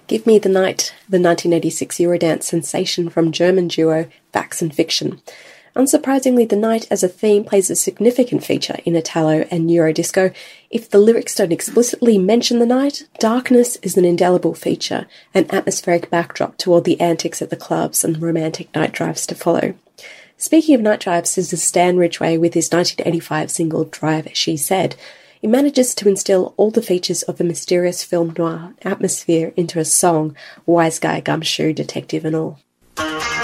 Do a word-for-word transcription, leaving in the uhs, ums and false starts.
Give Me the Night, the nineteen eighty-six Eurodance sensation from German duo Facts and Fiction. Unsurprisingly, the night as a theme plays a significant feature in Italo and Eurodisco. If the lyrics don't explicitly mention the night, darkness is an indelible feature, an atmospheric backdrop to all the antics at the clubs and romantic night drives to follow. Speaking of night drives, this is Stan Ridgway with his nineteen eighty-five single Drive She Said. It manages to instill all the features of a mysterious film noir atmosphere into a song, wise guy, gumshoe, detective and all.